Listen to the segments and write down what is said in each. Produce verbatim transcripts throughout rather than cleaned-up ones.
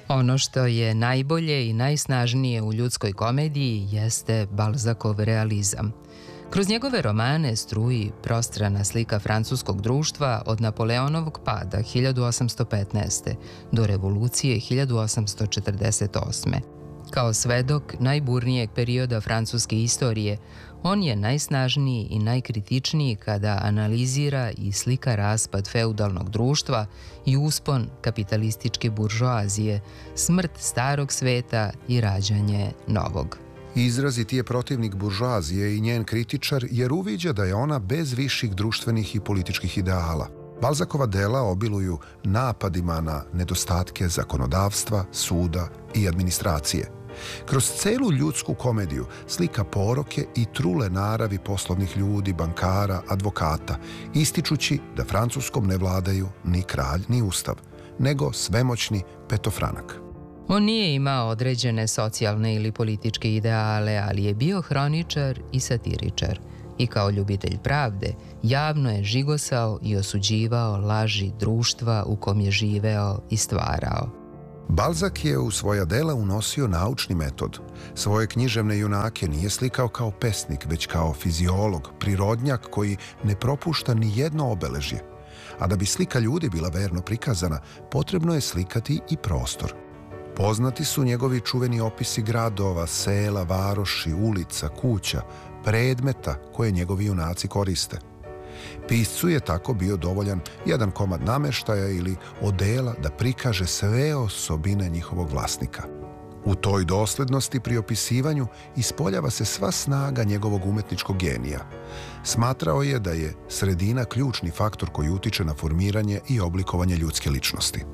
Ono što je najbolje i najsnažnije u ljudskoj komediji jeste Balzacov realizam. Kroz njegove romane struji prostrana slika francuskog društva od Napoleonovog pada hiljadu osamsto petnaeste. do revolucije hiljadu osamsto četrdeset osme. Kao svedok najburnijeg perioda francuske istorije, on je najsnažniji i najkritičniji kada analizira i slika raspad feudalnog društva i uspon kapitalističke buržoazije, smrt starog sveta i rađanje novog. Izraziti je protivnik buržoazije i njen kritičar jer uviđa da je ona bez viših društvenih i političkih ideala. Balzacova dela obiluju napadima na nedostatke zakonodavstva, suda i administracije. Kroz celu ljudsku komediju slika poroke i trule naravi poslovnih ljudi, bankara, advokata, ističući da Francuskom ne vladaju ni kralj ni ustav, nego svemoćni petofranak. On nije imao određene socijalne ili političke ideale, ali je bio hroničar i satiričar. I kao ljubitelj pravde, javno je žigosao i osuđivao laži društva u kom je živeo i stvarao. Balzac je u svoja dela unosio naučni metod. Svoje književne junake nije slikao kao pesnik, već kao fiziolog, prirodnjak koji ne propušta ni jedno obeležje. A da bi slika ljudi bila verno prikazana, potrebno je slikati i prostor. Poznati su njegovi čuveni opisi gradova, sela, varoši, ulica, kuća, predmeta koje njegovi junaci koriste. Piscu je tako bio dovoljan jedan komad nameštaja ili odela da prikaže sve osobine njihovog vlasnika. U toj doslednosti pri opisivanju ispoljava se sva snaga njegovog umetničkog genija. Smatrao je da je sredina ključni faktor koji utiče na formiranje i oblikovanje ljudske ličnosti.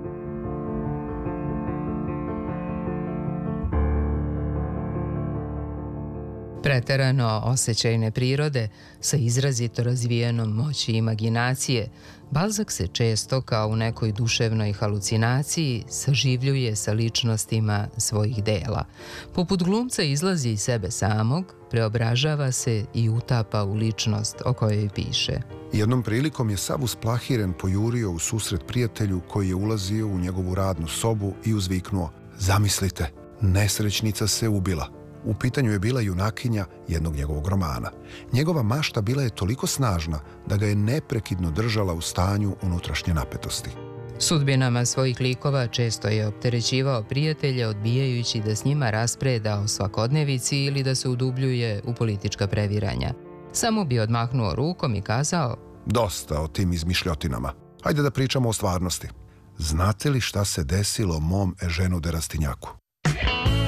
Preterano osjećajne prirode sa izrazito razvijenom moći imaginacije, Balzac se često, kao u nekoj duševnoj halucinaciji, saživljuje sa ličnostima svojih dela. Poput glumca izlazi iz sebe samog, preobražava se i utapa u ličnost o kojoj piše. Jednom prilikom je sav usplahiren pojurio u susret prijatelju koji je ulazio u njegovu radnu sobu i uzviknuo: "Zamislite, nesrećnica se ubila." U pitanju je bila junakinja jednog njegovog romana. Njegova mašta bila je toliko snažna da ga je neprekidno držala u stanju unutrašnje napetosti. Sudbinama svojih likova često je opterećivao prijatelje odbijajući da s njima raspreda o svakodnevici ili da se udubljuje u politička previranja. Samo bi odmahnuo rukom i kazao: "Dosta o tim izmišljotinama. Hajde da pričamo o stvarnosti. Znate li šta se desilo mom Eženu de Rastinjaku?"